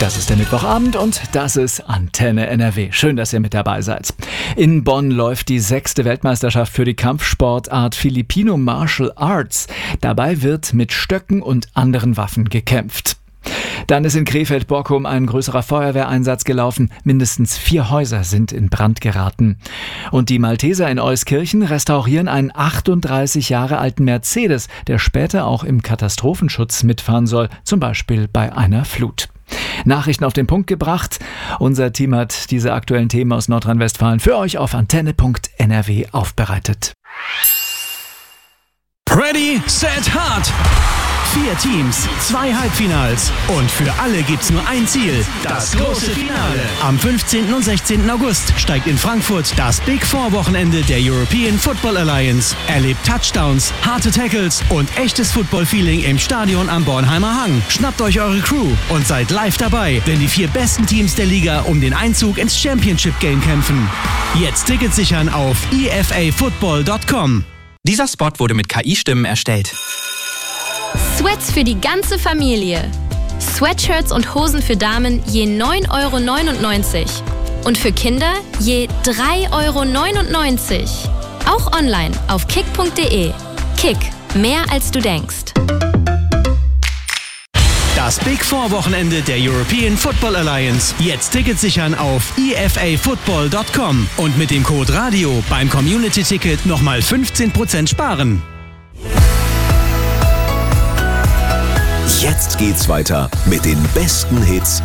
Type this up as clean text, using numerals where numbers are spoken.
Das ist der Mittwochabend und das ist Antenne NRW. Schön, dass ihr mit dabei seid. In Bonn läuft die 6. Weltmeisterschaft für die Kampfsportart Filipino Martial Arts. Dabei wird mit Stöcken und anderen Waffen gekämpft. Dann ist in Krefeld-Borkum ein größerer Feuerwehreinsatz gelaufen. Mindestens 4 Häuser sind in Brand geraten. Und die Malteser in Euskirchen restaurieren einen 38 Jahre alten Mercedes, der später auch im Katastrophenschutz mitfahren soll, zum Beispiel bei einer Flut. Nachrichten auf den Punkt gebracht. Unser Team hat diese aktuellen Themen aus Nordrhein-Westfalen für euch auf antenne.nrw aufbereitet. Ready, set, hard! 4 Teams, 2 Halbfinals und für alle gibt's nur ein Ziel, das große Finale. Am 15. und 16. August steigt in Frankfurt das Big Four Wochenende der European Football Alliance. Erlebt Touchdowns, harte Tackles und echtes Football-Feeling im Stadion am Bornheimer Hang. Schnappt euch eure Crew und seid live dabei, wenn die 4 besten Teams der Liga um den Einzug ins Championship Game kämpfen. Jetzt Tickets sichern auf efafootball.com. Dieser Spot wurde mit KI-Stimmen erstellt. Sweats für die ganze Familie. Sweatshirts und Hosen für Damen je 9,99 € und für Kinder je 3,99 €. Auch online auf kick.de. Kick, mehr als du denkst. Das Big Four Wochenende der European Football Alliance. Jetzt Tickets sichern auf efafootball.com und mit dem Code RADIO beim Community-Ticket nochmal 15% sparen. Jetzt geht's weiter mit den besten Hits